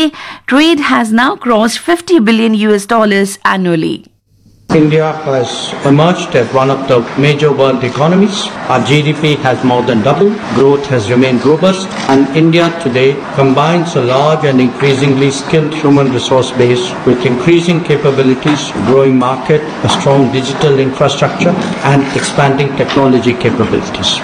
trade has now crossed $50 billion annually. India has emerged as one of the major world economies. Our GDP has more than doubled, growth has remained robust, and India today combines a large and increasingly skilled human resource base with increasing capabilities, growing market, a strong digital infrastructure, and expanding technology capabilities.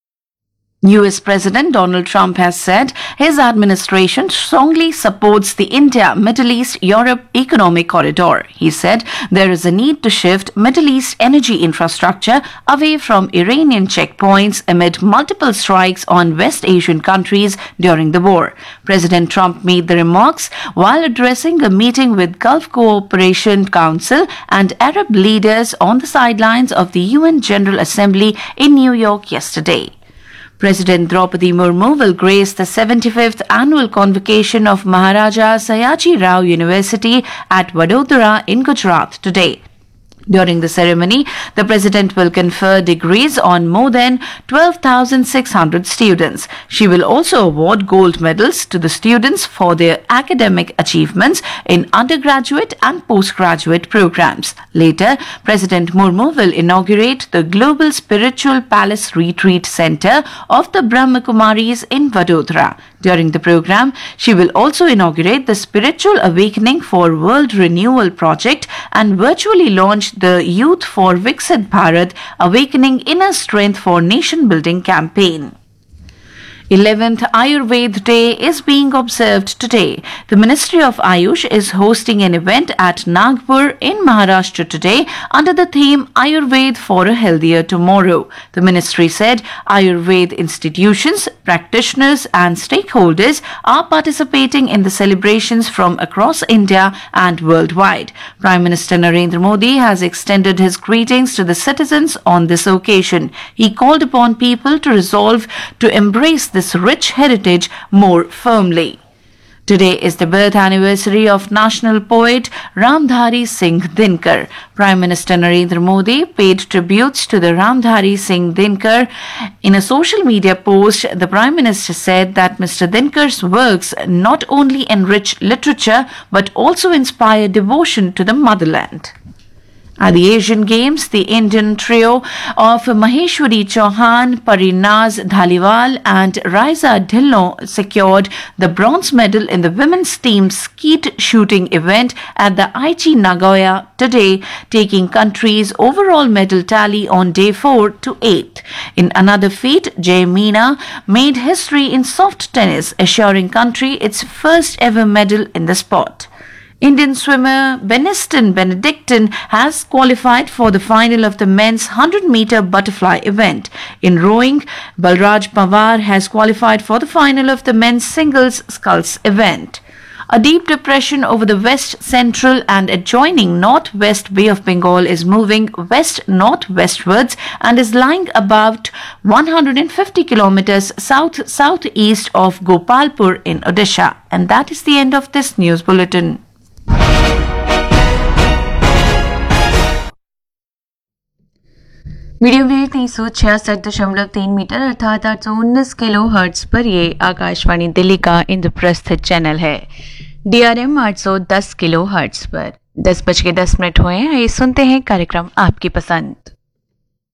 US President Donald Trump has said his administration strongly supports the India-Middle East-Europe economic corridor. He said there is a need to shift Middle East energy infrastructure away from Iranian checkpoints amid multiple strikes on West Asian countries during the war. President Trump made the remarks while addressing a meeting with Gulf Cooperation Council and Arab leaders on the sidelines of the UN General Assembly in New York yesterday. President Draupadi Murmu will grace the 75th annual convocation of Maharaja Sayaji Rao University at Vadodara in Gujarat today. During the ceremony, the President will confer degrees on more than 12,600 students. She will also award gold medals to the students for their academic achievements in undergraduate and postgraduate programs. Later, President Murmu will inaugurate the Global Spiritual Palace Retreat Center of the Brahma Kumaris in Vadodara. During the program, she will also inaugurate the Spiritual Awakening for World Renewal project and virtually launch the Youth for Viksit Bharat Awakening Inner Strength for Nation Building campaign. 11th Ayurveda Day is being observed today. The Ministry of Ayush is hosting an event at Nagpur in Maharashtra today under the theme Ayurveda for a Healthier Tomorrow. The ministry said Ayurveda institutions, practitioners and stakeholders are participating in the celebrations from across India and worldwide. Prime Minister Narendra Modi has extended his greetings to the citizens on this occasion. He called upon people to resolve to embrace this rich heritage more firmly. Today is the birth anniversary of national poet Ramdhari Singh Dinkar. Prime Minister Narendra Modi paid tributes to the Ramdhari Singh Dinkar. In a social media post, the Prime Minister said that Mr. Dinkar's works not only enrich literature but also inspire devotion to the motherland. At the Asian Games, the Indian trio of Maheshwari Chauhan, Parinaz Dhaliwal and Raiza Dhillon secured the bronze medal in the women's team skeet shooting event at the Aichi Nagoya today, taking country's overall medal tally on day 4 to 8. In another feat, Jay Meena made history in soft tennis, assuring country its first ever medal in the sport. Indian swimmer Beniston Benedictine has qualified for the final of the men's 100-meter butterfly event. In rowing, Balraj Pawar has qualified for the final of the men's singles sculls event. A deep depression over the west central and adjoining northwest Bay of Bengal is moving west-northwestwards and is lying about 150 kilometers south-southeast of Gopalpur in Odisha. And that is the end of this news bulletin. Medium wave 366.3 metre अर्थात 819 kilo hertz पर ये आकाशवाणी दिल्ली का Indraprastha channel है। DRM 810 kilo hertz पर 10:10 हुए हैं। ये सुनते हैं कार्यक्रम आपकी पसंद।